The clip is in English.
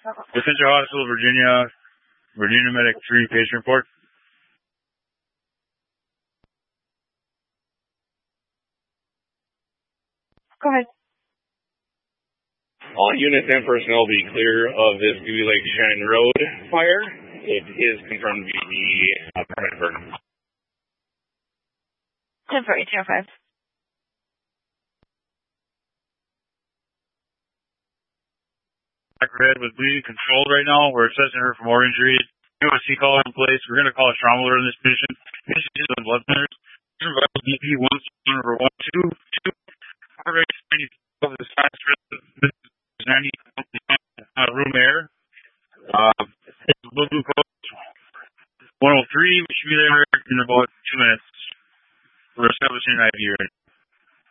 Central Hospital, Virginia Medic 3 patient report. Go ahead. All units and personnel be clear of this Dewey Lake Shannon Road fire. It is confirmed to be permanent burn. 10-4, 805. Red was bleeding controlled right now. We're assessing her for more injuries. We have a C collar in place. We're going to call a trauma alert on this patient. This is on blood thinners. BP 1 over 1 2 2. Heart rate 90 of the size for this is 90 room air. Blood glucose 103. We should be there in about 2 minutes. We're establishing an IV right now.